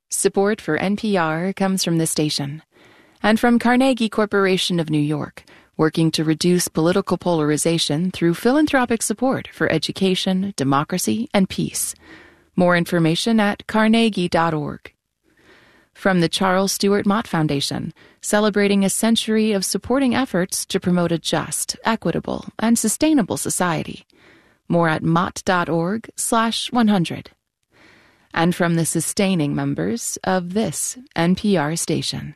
Support for NPR comes from this station and from Carnegie Corporation of New York, working to reduce political polarization through philanthropic support for education, democracy, and peace. More information at carnegie.org. From the Charles Stewart Mott Foundation, celebrating a century of supporting efforts to promote a just, equitable, and sustainable society. More at mott.org/100. And from the sustaining members of this NPR station.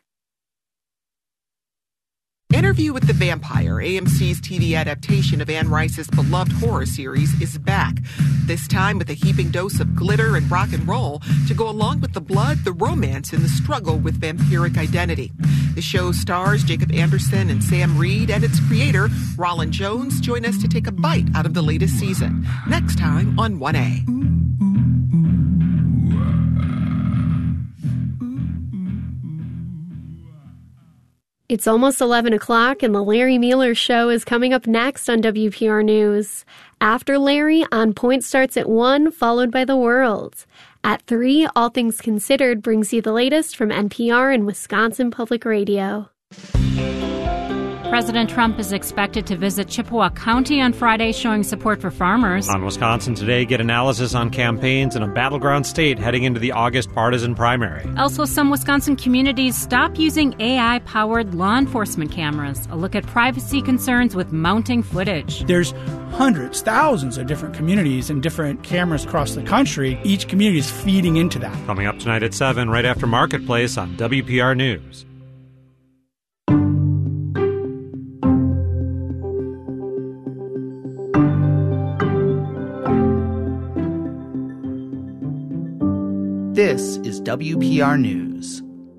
Interview with the Vampire, AMC's TV adaptation of Anne Rice's beloved horror series, is back. This time with a heaping dose of glitter and rock and roll to go along with the blood, the romance, and the struggle with vampiric identity. The show stars Jacob Anderson and Sam Reed, and its creator, Roland Jones, join us to take a bite out of the latest season. Next time on 1A. It's almost 11 o'clock, and the Larry Mueller Show is coming up next on WPR News. After Larry, On Point starts at 1, followed by The World. At 3, All Things Considered brings you the latest from NPR and Wisconsin Public Radio. President Trump is expected to visit Chippewa County on Friday, showing support for farmers. On Wisconsin Today, get analysis on campaigns in a battleground state heading into the August partisan primary. Also, some Wisconsin communities stop using AI-powered law enforcement cameras. A look at privacy concerns with mounting footage. There's hundreds, thousands of different communities and different cameras across the country. Each community is feeding into that. Coming up tonight at 7, right after Marketplace on WPR News. This is WPR News.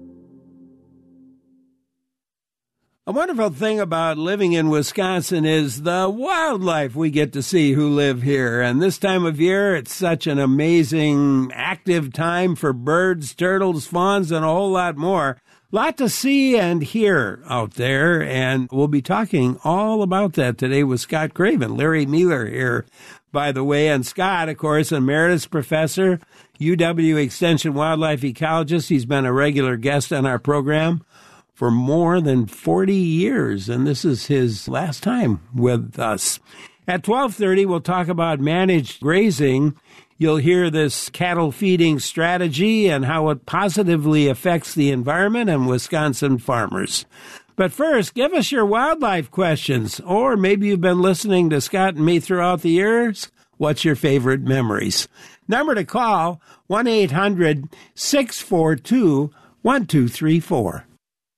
A wonderful thing about living in Wisconsin is the wildlife we get to see who live here. And this time of year, it's such an amazing, active time for birds, turtles, fawns, and a whole lot more. Lot to see and hear out there, and we'll be talking all about that today with Scott Craven. Larry Mueller here, by the way, and Scott, of course, emeritus professor, UW Extension wildlife ecologist. He's been a regular guest on our program for more than 40 years, and this is his last time with us. At 12:30, we'll talk about managed grazing. You'll hear this cattle feeding strategy and how it positively affects the environment and Wisconsin farmers. But first, give us your wildlife questions, or maybe you've been listening to Scott and me throughout the years. What's your favorite memories? Number to call, 1-800-642-1234.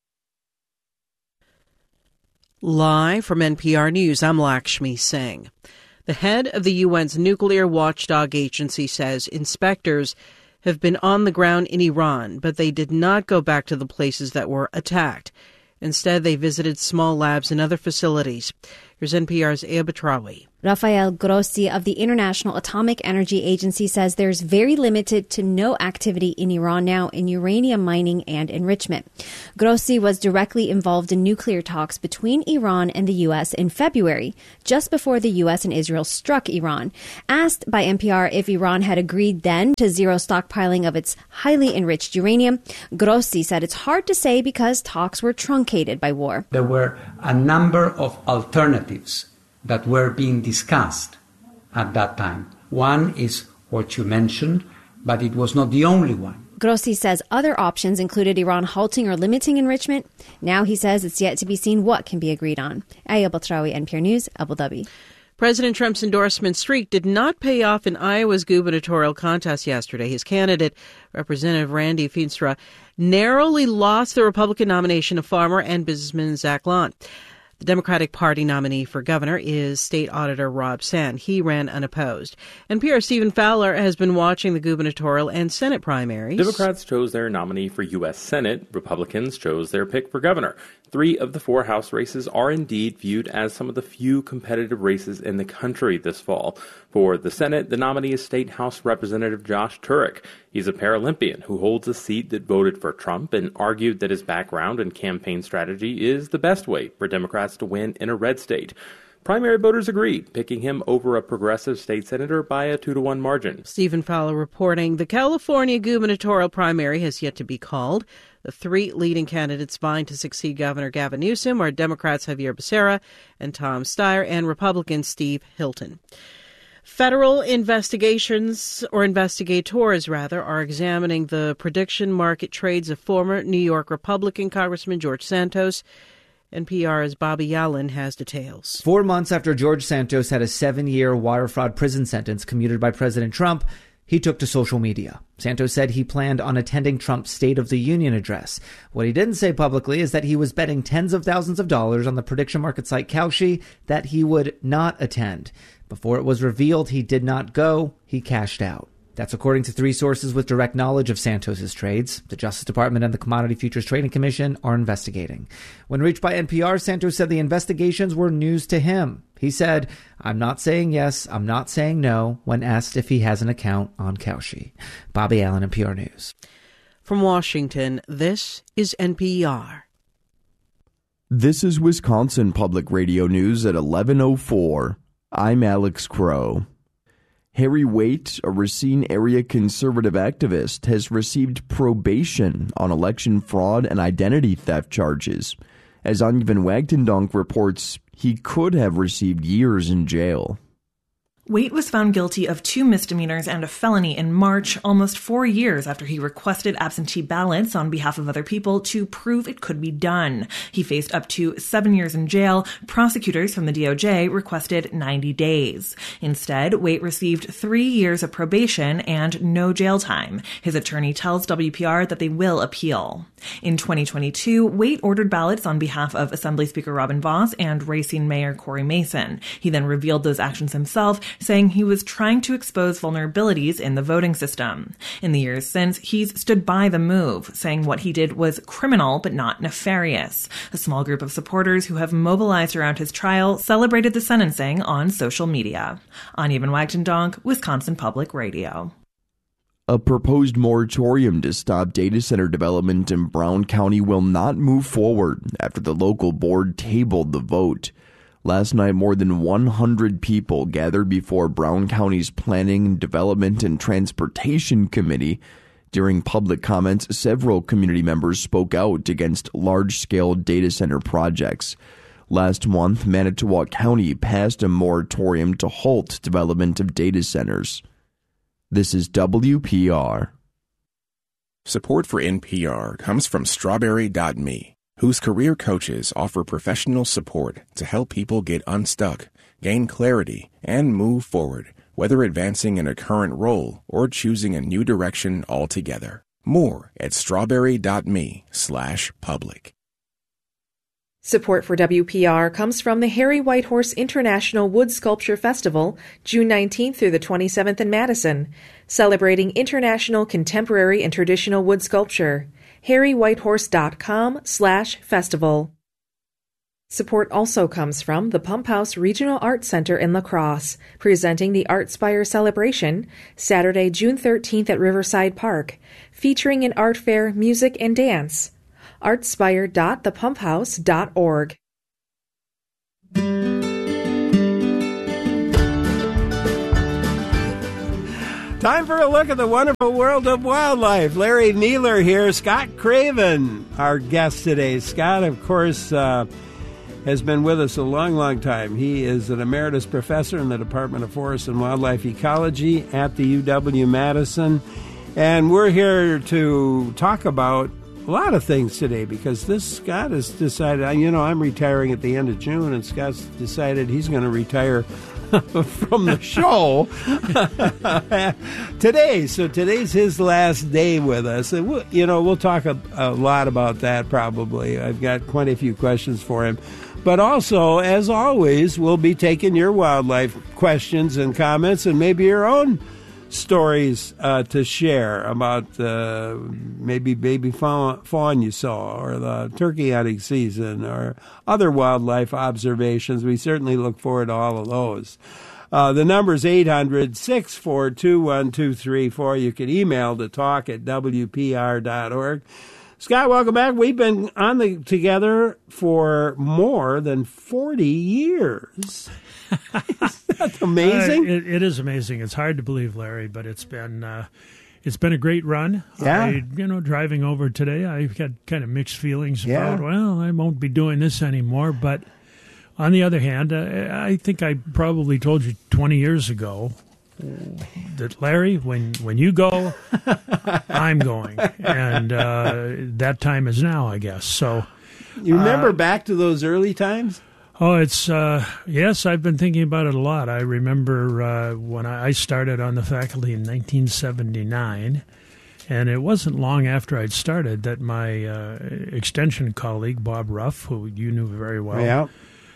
Live from NPR News, I'm Lakshmi Singh. The head of the UN's nuclear watchdog agency says inspectors have been on the ground in Iran, but they did not go back to the places that were attacked. Instead, they visited small labs and other facilities. Here's NPR's Aya Batrawi. Rafael Grossi of the International Atomic Energy Agency says there's very limited to no activity in Iran now in uranium mining and enrichment. Grossi was directly involved in nuclear talks between Iran and the U.S. in February, just before the U.S. and Israel struck Iran. Asked by NPR if Iran had agreed then to zero stockpiling of its highly enriched uranium, Grossi said it's hard to say because talks were truncated by war. There were a number of alternatives that were being discussed at that time. One is what you mentioned, but it was not the only one. Grossi says other options included Iran halting or limiting enrichment. Now he says it's yet to be seen what can be agreed on. Aya Batrawi, NPR News, Abu Dhabi. President Trump's endorsement streak did not pay off in Iowa's gubernatorial contest yesterday. His candidate, Representative Randy Feenstra, narrowly lost the Republican nomination of farmer and businessman Zach Lant. The Democratic Party nominee for governor is State Auditor Rob Sand. He ran unopposed. NPR's Stephen Fowler has been watching the gubernatorial and Senate primaries. Democrats chose their nominee for U.S. Senate. Republicans chose their pick for governor. 3 of the 4 House races are indeed viewed as some of the few competitive races in the country this fall. For the Senate, the nominee is State House Representative Josh Turek. He's a Paralympian who holds a seat that voted for Trump and argued that his background and campaign strategy is the best way for Democrats to win in a red state. Primary voters agreed, picking him over a progressive state senator by a 2-to-1 margin. Stephen Fowler reporting the California gubernatorial primary has yet to be called. The 3 leading candidates vying to succeed Governor Gavin Newsom are Democrats Javier Becerra and Tom Steyer and Republican Steve Hilton. Federal investigators are examining the prediction market trades of former New York Republican Congressman George Santos. NPR's Bobby Allen has details. 4 months after George Santos had a 7-year wire fraud prison sentence commuted by President Trump, he took to social media. Santos said he planned on attending Trump's State of the Union address. What he didn't say publicly is that he was betting tens of thousands of dollars on the prediction market site Kalshi that he would not attend. Before it was revealed he did not go, he cashed out. That's according to 3 sources with direct knowledge of Santos's trades. The Justice Department and the Commodity Futures Trading Commission are investigating. When reached by NPR, Santos said the investigations were news to him. He said, "I'm not saying yes, I'm not saying no," when asked if he has an account on Kalshi. Bobby Allen, NPR News. From Washington, this is NPR. This is Wisconsin Public Radio News at 11:04. I'm Alex Crow. Harry Waite, a Racine area conservative activist, has received probation on election fraud and identity theft charges. As Onivan Wagtendonk reports, he could have received years in jail. Waite was found guilty of 2 misdemeanors and a felony in March, almost 4 years after he requested absentee ballots on behalf of other people to prove it could be done. He faced up to 7 years in jail. Prosecutors from the DOJ requested 90 days. Instead, Waite received 3 years of probation and no jail time. His attorney tells WPR that they will appeal. In 2022, Waite ordered ballots on behalf of Assembly Speaker Robin Vos and Racine Mayor Corey Mason. He then revealed those actions himself, saying he was trying to expose vulnerabilities in the voting system. In the years since, he's stood by the move, saying what he did was criminal but not nefarious. A small group of supporters who have mobilized around his trial celebrated the sentencing on social media. Onivan Wagtendonk, Wisconsin Public Radio. A proposed moratorium to stop data center development in Brown County will not move forward after the local board tabled the vote. Last night, more than 100 people gathered before Brown County's Planning, Development, and Transportation Committee. During public comments, several community members spoke out against large-scale data center projects. Last month, Manitowoc County passed a moratorium to halt development of data centers. This is WPR. Support for NPR comes from Strawberry.me, whose career coaches offer professional support to help people get unstuck, gain clarity, and move forward, whether advancing in a current role or choosing a new direction altogether. More at strawberry.me/public. Support for WPR comes from the Harry Whitehorse International Wood Sculpture Festival, June 19th through the 27th in Madison, celebrating international contemporary and traditional wood sculpture. harrywhitehorse.com/festival. Support also comes from the Pump House Regional Arts Center in La Crosse, presenting the Artspire Celebration, Saturday, June 13th at Riverside Park, featuring an art fair, music, and dance. artspire.thepumphouse.org. Time for a look at the wonderful world of wildlife. Larry Nealer here. Scott Craven, our guest today. Scott, of course, has been with us a long, long time. He is an emeritus professor in the Department of Forest and Wildlife Ecology at the UW-Madison. And we're here to talk about a lot of things today because Scott has decided, I'm retiring at the end of June, and Scott's decided he's going to retire from the show today. So today's his last day with us. And we'll talk a lot about that probably. I've got quite a few questions for him. But also, as always, we'll be taking your wildlife questions and comments and maybe your own stories to share about maybe baby fawn you saw or the turkey hunting season or other wildlife observations. We certainly look forward to all of those. The number is 800-642-1234. You can email to talk@wpr.org. Scott, welcome back. We've been together for more than 40 years. Isn't that amazing? It is amazing. It's hard to believe, Larry, but it's been a great run. Yeah. Driving over today, I've got kind of mixed feelings about, well, I won't be doing this anymore. But on the other hand, I think I probably told you 20 years ago that, Larry, when you go, I'm going. And that time is now, I guess. So, you remember back to those early times? Oh, it's, yes, I've been thinking about it a lot. I remember when I started on the faculty in 1979, and it wasn't long after I'd started that my extension colleague, Bob Ruff, who you knew very well,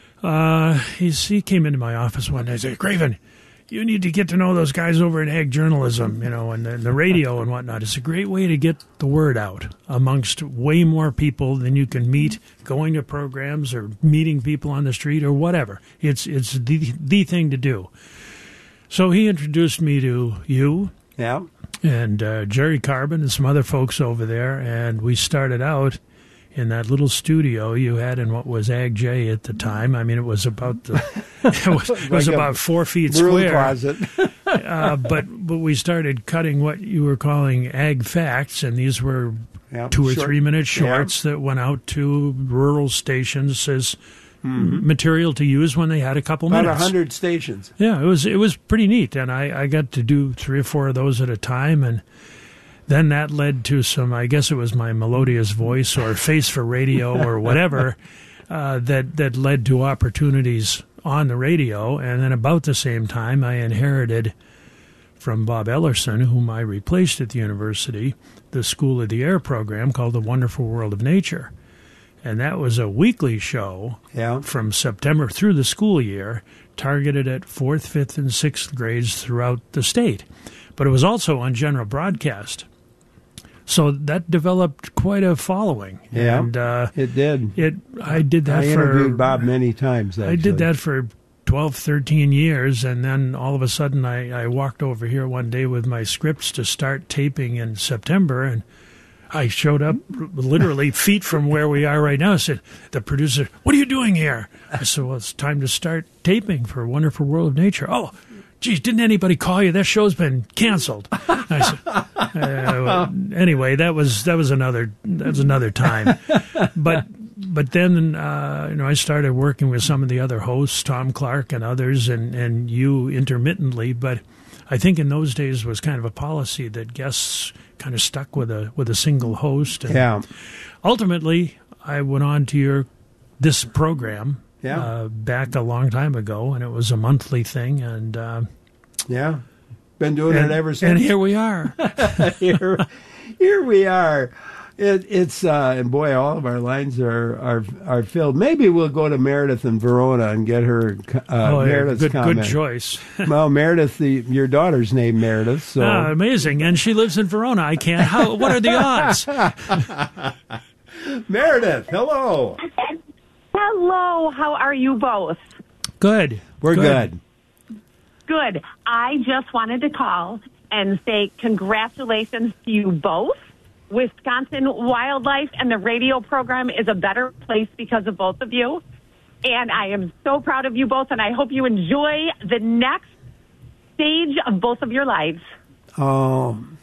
he came into my office one day and said, Craven, you need to get to know those guys over in ag journalism, and the radio and whatnot. It's a great way to get the word out amongst way more people than you can meet going to programs or meeting people on the street or whatever. It's the thing to do. So he introduced me to you. Yeah. And Jerry Carbon and some other folks over there, and we started out in that little studio you had in what was Ag J at the time. I mean, it was about it was about 4 feet square. Closet. But we started cutting what you were calling Ag Facts, and these were 2 or 3 minute shorts that went out to rural stations as material to use when they had a couple minutes. About 100 stations. Yeah, it was pretty neat, and I got to do 3 or 4 of those at a time, and then that led to some, I guess it was my melodious voice or face for radio or whatever, that led to opportunities on the radio. And then about the same time, I inherited from Bob Ellerson, whom I replaced at the university, the School of the Air program called The Wonderful World of Nature. And that was a weekly show from September through the school year, targeted at 4th, 5th, and 6th grades throughout the state. But it was also on general broadcast. So that developed quite a following. Yeah, and, it did. I did that I interviewed Bob many times, actually. I did that for 12, 13 years, and then all of a sudden I walked over here one day with my scripts to start taping in September, and I showed up literally feet from where we are right now. I said, the producer, what are you doing here? I said, well, it's time to start taping for Wonderful World of Nature. Oh, geez, didn't anybody call you? That show's been canceled. I said, anyway, that was another time. But then I started working with some of the other hosts, Tom Clark and others, and you intermittently. But I think in those days was kind of a policy that guests kind of stuck with a single host. And ultimately, I went on to this program. Back a long time ago, and it was a monthly thing, and been doing it ever since. And here we are. here we are. It's and boy, all of our lines are filled. Maybe we'll go to Meredith in Verona and get her Meredith's comment. Good choice. Well, Meredith, your daughter's named Meredith, so amazing, and she lives in Verona. I can't. What are the odds? Meredith, hello. Hello, how are you both? Good. We're good. Good. I just wanted to call and say congratulations to you both. Wisconsin Wildlife and the radio program is a better place because of both of you. And I am so proud of you both, and I hope you enjoy the next stage of both of your lives. Oh,